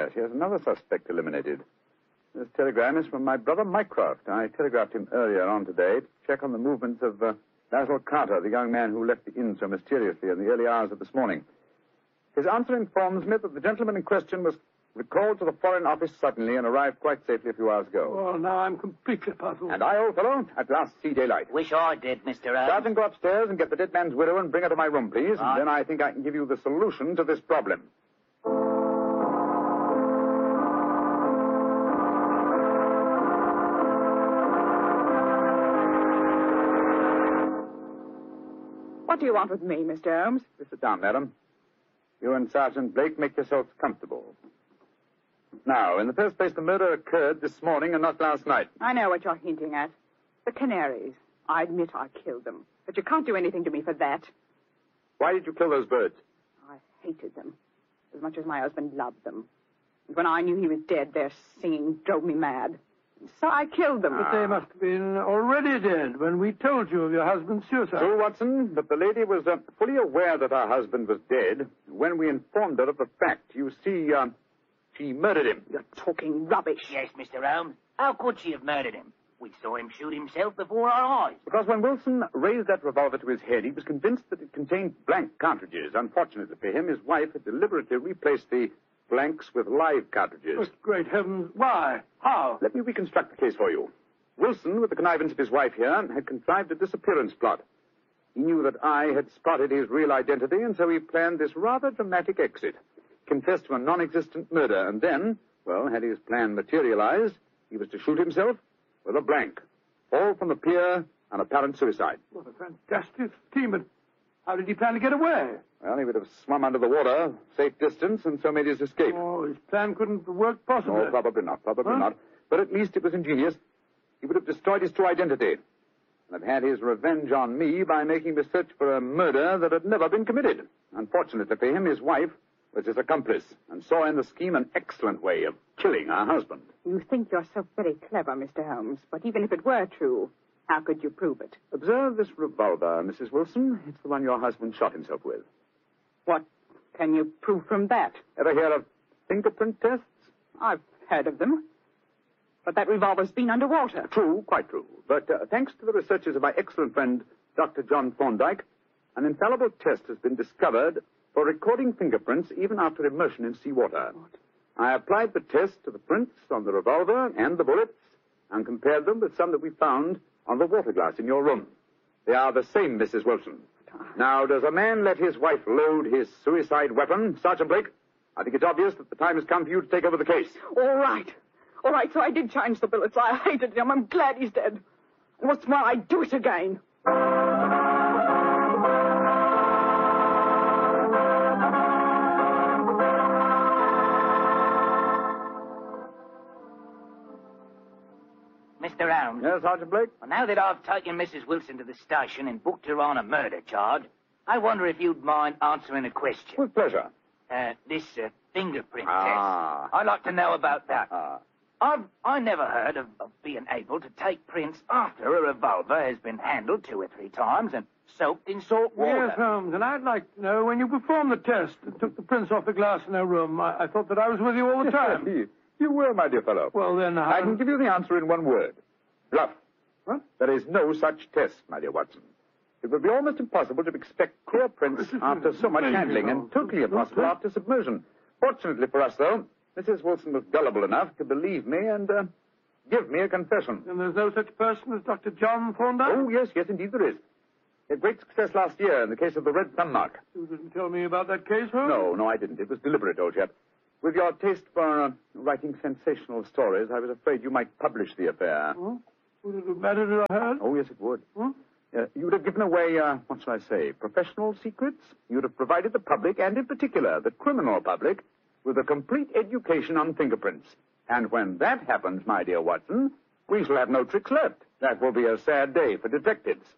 Yes, he has another suspect eliminated. This telegram is from my brother Mycroft. I telegraphed him earlier on today to check on the movements of Basil Carter, the young man who left the inn so mysteriously in the early hours of this morning. His answer informs me that the gentleman in question was recalled to the Foreign Office suddenly and arrived quite safely a few hours ago. Well, now I'm completely puzzled. And I, old fellow, at last see daylight. Wish I did, Mr. Holmes. Sergeant, go upstairs and get the dead man's widow and bring her to my room, please. Right. And then I think I can give you the solution to this problem. What do you want with me, Mr. Holmes? Please sit down, madam. You and Sergeant Blake make yourselves comfortable. Now, in the first place, the murder occurred this morning and not last night. I know what you're hinting at. The canaries. I admit I killed them. But you can't do anything to me for that. Why did you kill those birds? I hated them as much as my husband loved them. And when I knew he was dead, their singing drove me mad. So I killed them. But they must have been already dead when we told you of your husband's suicide. True, Watson, but the lady was fully aware that her husband was dead when we informed her of the fact. You see, she murdered him. You're talking rubbish. Yes, Mr. Holmes. How could she have murdered him? We saw him shoot himself before our eyes. Because when Wilson raised that revolver to his head, he was convinced that it contained blank cartridges. Unfortunately for him, his wife had deliberately replaced the blanks with live cartridges. But great heavens, why? How? Let me reconstruct the case for you. Wilson, with the connivance of his wife here, had contrived a disappearance plot. He knew that I had spotted his real identity, and so he planned this rather dramatic exit. Confessed to a non-existent murder, and then, well, had his plan materialized, he was to shoot himself with a blank. Fall from the pier, an apparent suicide. What a fantastic scheme, but how did he plan to get away? Well, he would have swum under the water, safe distance, and so made his escape. Oh, his plan couldn't work possibly. No, probably not, not. But at least it was ingenious. He would have destroyed his true identity and have had his revenge on me by making me search for a murder that had never been committed. Unfortunately for him, his wife was his accomplice and saw in the scheme an excellent way of killing her husband. You think you're so very clever, Mr. Holmes, but even if it were true, how could you prove it? Observe this revolver, Mrs. Wilson. It's the one your husband shot himself with. What can you prove from that? Ever hear of fingerprint tests? I've heard of them. But that revolver's been underwater. True, quite true. But thanks to the researches of my excellent friend, Dr. John Thorndyke, an infallible test has been discovered for recording fingerprints even after immersion in seawater. What? I applied the test to the prints on the revolver and the bullets and compared them with some that we found on the water glass in your room. They are the same, Mrs. Wilson. Now, does a man let his wife load his suicide weapon, Sergeant Blake? I think it's obvious that the time has come for you to take over the case. All right, so I did change the bullets. I hated him. I'm glad he's dead. And what's more, I'd do it again. Mr. Holmes. Yes, Sergeant Blake? Well, now that I've taken Mrs. Wilson to the station and booked her on a murder charge, I wonder if you'd mind answering a question. With pleasure. This fingerprint Ah. test. I'd like to know about that. Ah. I never heard of being able to take prints after a revolver has been handled 2 or 3 times and soaked in salt water. Yes, Holmes, and I'd like to know when you performed the test and took the prints off the glass in her room. I thought that I was with you all the time. You were, my dear fellow. Well, then, I can give you the answer in one word. Bluff. What? There is no such test, my dear Watson. It would be almost impossible to expect clear prints after so much handling, and totally impossible after submersion. Fortunately for us, though, Mrs. Wilson was gullible enough to believe me and give me a confession. And there's no such person as Dr. John Thorndyke? Oh, yes, indeed there is. He had great success last year in the case of the red thumb mark. You didn't tell me about that case, Holmes? No, I didn't. It was deliberate, old chap. With your taste for writing sensational stories, I was afraid you might publish the affair. Huh? Would it have mattered if I had? Oh, yes, it would. Huh? You would have given away, what shall I say, professional secrets. You would have provided the public, and in particular the criminal public, with a complete education on fingerprints. And when that happens, my dear Watson, we shall have no tricks left. That will be a sad day for detectives.